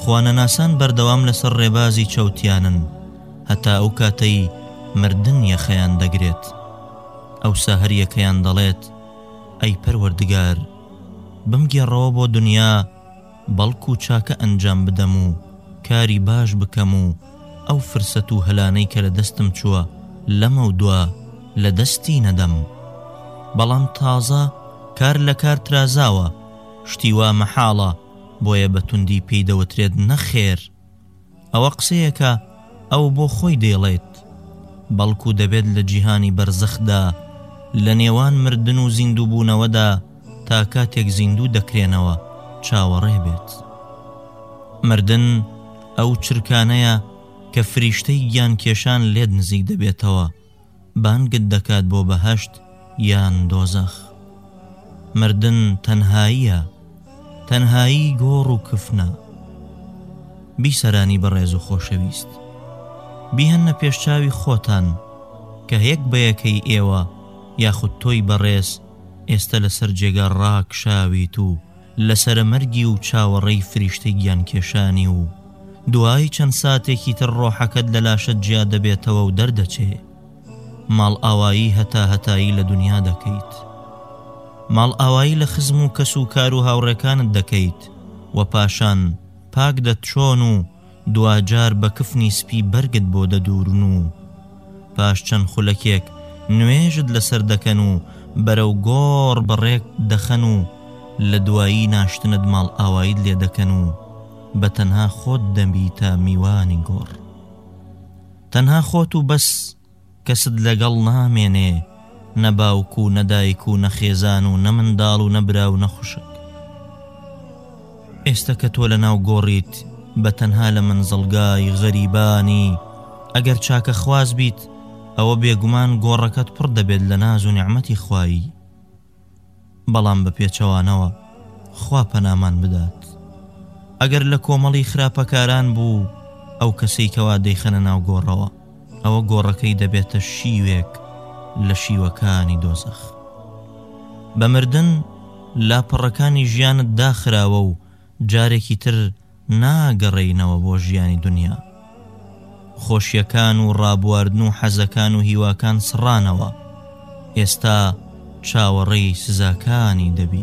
خوانەناسان بەردەوام لەسەر ڕێبازی چەوتیانن هەتا ئەو کاتەی مردن یەخەیان دەگرێت. ئەوسا هەر یەکەیان دەڵێت ئەی پەروەردگار بمگێڕەوە بۆ دنیا بەڵکو چاکە ئەنجام بدەم و کاری باش بکەم و ئەو فرسەت و هەلانەی کە لە دەستم چووە لەمە و دووە لە دەستی نەدەم. بەڵام تازە کار لە کار ترازاوە، شتی وا مەحاڵە بۆیە بە توندی پێی دەوترێت نەخێر. ئەوە قسەیەکە ئەو بۆ خۆی دێڵێت، بەڵکو دەبێت لە جیهانی بەرزەخدا لە نێوان مردن و زیندوو بوونەوەدا تا کاتێک زیندوو دەکرێنەوە چاوەڕێ بێت. مردن ئەو چرکانەیە کە فریشتەی گیان کێشان لێت نزیک دەبێتەوە، بانگت دەکات بۆ بەهەشت یان دۆزەخ. مردن تەنهاییە، تەنهایی گۆڕ و کفنە. بیسەرانی بەڕێز و خۆشەویست، بیهەنە پێشچاوی خۆتان کە هەیەک بەیەکەی ئێوە یاخود تۆی بەڕێز ئێستا لەسەر جێگا ڕاکشاویت و لەسەرە مەرگی و چاوەڕێی فریشتەی گیان کێشانی و دوای چەند ساتێکی تر ڕۆحەکەت لە لاشت جیا دەبێتەوە و دەردەچێ. ماڵ ئاوایی هەتا هەتایی لە دنیا دەکەیت، ماڵ ئاوایی لە خزم و کەس و کار و هاوڕێکانت دەکەیت و پاشان پاک دەتچۆن و دوجار بە کفنی سپی بەرگت بۆ دەدورن و پاش چەند خولەکێک نوێژت لەسەر دەکەن و بەرەو گۆڕ بەڕێک دەخەن و لە دوایی ناشتنت ماڵ ئاواییت لێ دەکەن و بە تەنها خۆت دەبیتە میوانی گۆڕ. تەنها خۆت و بەس کەست لەگەڵ نامێنێ، نە باوک و نەدایک و نەخێزان و نە منداڵ و نەبرا و نەخوشک. ئێستا کە تۆ لە ناو گۆڕیت بە تەنها لە منزڵگای غەریبانی، ئەگەر چاکە خواز بیت ئەوە بێگومان گۆڕەکەت پڕ دەبێت لە ناز و نیعمەتی خوایی. بەڵام بە پێچەوانەوە خوا پەنامان بدات، ئەگەر لە کۆمەڵی خراپەکاران بوو ئەو کەسەی کەوا دەیخەنە ناو گۆڕەوە، ئەوە گۆڕەکەی دەبێتە شیوێک لە شیوەکانی دۆزەخ. بە مردن لاپەڕەکانی ژیانت داخراوە و جارێکی تر ناگەڕێینەوە بۆ ژیانی دنیا. خۆشیەکان و ڕابواردن و حەزەکان و هیواکان سڕانەوە، ئێستا چاوەڕێی سزاکانی دەبی.